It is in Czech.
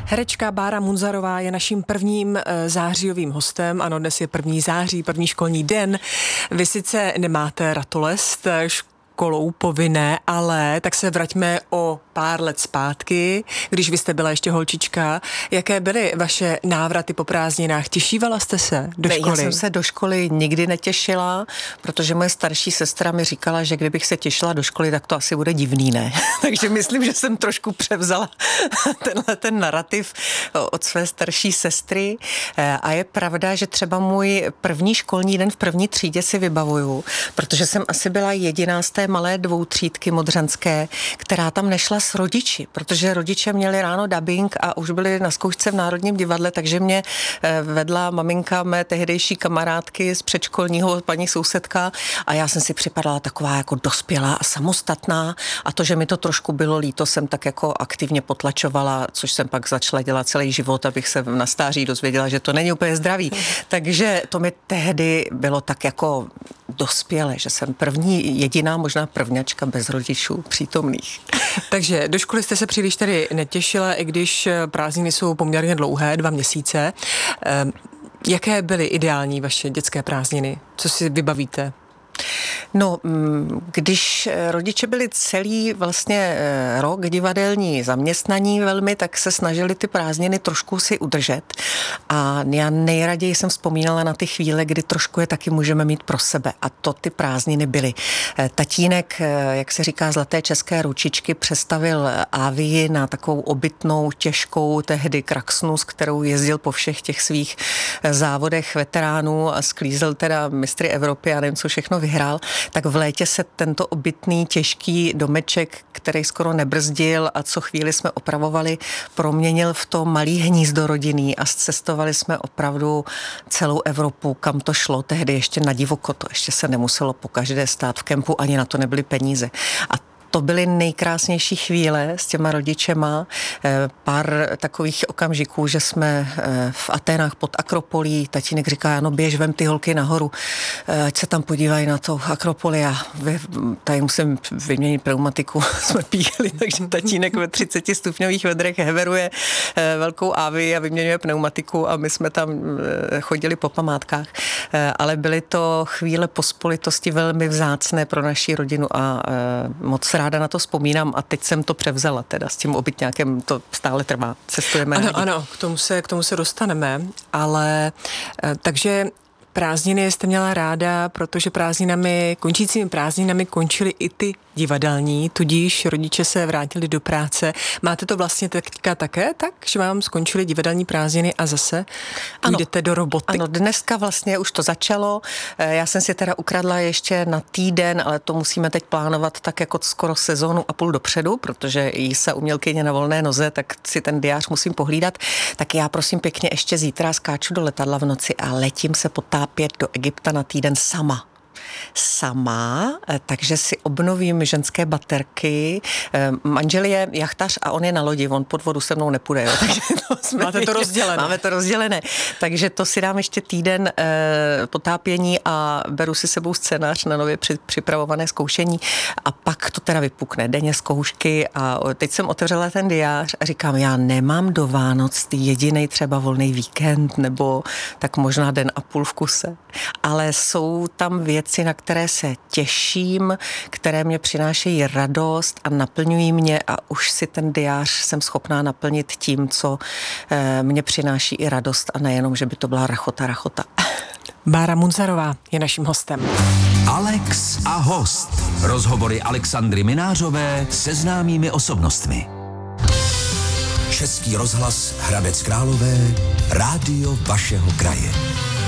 Herečka Bára Munzarová je naším prvním zářijovým hostem. Ano, dnes je 1. září, první školní den. Vy sice nemáte ratolest školou povinné, ale tak se vraťme o pár let zpátky, když vy jste byla ještě holčička. Jaké byly vaše návraty po prázdninách? Těšívala jste se do školy? Já jsem se do školy nikdy netěšila, protože moje starší sestra mi říkala, že kdybych se těšila do školy, tak to asi bude divný, ne? Takže myslím, že jsem trošku převzala ten narrativ od své starší sestry. A je pravda, že třeba můj první školní den v první třídě si vybavuju, protože jsem asi byla jediná z té malé dvoutřídky modřanské, která tam nešla s rodiči, protože rodiče měli ráno dabing a už byli na zkoušce v Národním divadle, takže mě vedla maminka mé tehdejší kamarádky z předškolního, paní sousedka, a já jsem si připadala taková jako dospělá a samostatná, a to, že mi to trošku bylo líto, jsem tak jako aktivně potlačovala, což jsem pak začala dělat celý život, abych se na stáří dozvěděla, že to není úplně zdravý. Takže to mi tehdy bylo tak jako dospělé, že jsem první, jediná možná prvňačka bez rodičů přítomných. Takže do školy jste se příliš tedy netěšila, i když prázdniny jsou poměrně dlouhé, 2 měsíce. Jaké byly ideální vaše dětské prázdniny? Co si vybavíte? No, když rodiče byli celý vlastně rok divadelní zaměstnaní velmi, tak se snažili ty prázdniny trošku si udržet. A já nejraději jsem vzpomínala na ty chvíle, kdy trošku je taky můžeme mít pro sebe. A to ty prázdniny byly. Tatínek, jak se říká, zlaté české ručičky, přestavil Avii na takovou obytnou, těžkou tehdy kraxnu, s kterou jezdil po všech těch svých závodech veteránů a sklízel teda mistry Evropy a nevím, co všechno vyhrál. Tak v létě se tento obytný, těžký domeček, který skoro nebrzdil a co chvíli jsme opravovali, proměnil v to malý hnízdo rodinný a cestovali jsme opravdu celou Evropu, kam to šlo. Tehdy ještě na divoko, to ještě se nemuselo pokaždé stát v kempu, ani na to nebyly peníze. A to byly nejkrásnější chvíle s těma rodičema. Pár takových okamžiků, že jsme v Aténách pod Akropolí, tatínek říká, no běž, vem ty holky nahoru, ať se tam podívají na to Akropoli, a tady musím vyměnit pneumatiku, jsme píchli, takže tatínek ve 30 stupňových vedrech heveruje velkou Avii a vyměňuje pneumatiku a my jsme tam chodili po památkách. Ale byly to chvíle pospolitosti velmi vzácné pro naši rodinu a moc ráda na to vzpomínám, a teď jsem to převzala teda s tím obytňákem, to stále trvá, cestujeme. Ano, k tomu se dostaneme, ale takže prázdniny jste měla ráda, protože končícími prázdninami končily i ty divadelní, tudíž rodiče se vrátili do práce. Máte to vlastně teďka také tak, že vám skončily divadelní prázdniny a zase půjdete do roboty? Ano, dneska vlastně už to začalo. Já jsem si teda ukradla ještě na týden, ale to musíme teď plánovat tak jako skoro sezónu a půl dopředu, protože jí se umělkyně na volné noze, tak si ten diář musím pohlídat. Tak já prosím pěkně ještě zítra skáču do letadla v noci a letím se potápět do Egypta na týden sama, takže si obnovím ženské baterky. Manžel je jachtař a on je na lodi, on pod vodu se mnou nepůjde, jo. Takže Máte to rozdělené. Máme to rozdělené. Takže to si dám ještě týden potápění a beru si sebou scénář na nově připravované zkoušení a pak to teda vypukne. Denně zkoušky a teď jsem otevřela ten diář a říkám, já nemám do Vánoc jedinej třeba volný víkend nebo tak možná den a půl v kuse. Ale jsou tam věci, na které se těším, které mě přinášejí radost a naplňují mě, a už si ten diář jsem schopná naplnit tím, co mě přináší i radost, a nejenom, že by to byla rachota. Bára Munzarová je naším hostem. Alex a host. Rozhovory Alexandry Minářové se známými osobnostmi. Český rozhlas Hradec Králové, rádio vašeho kraje.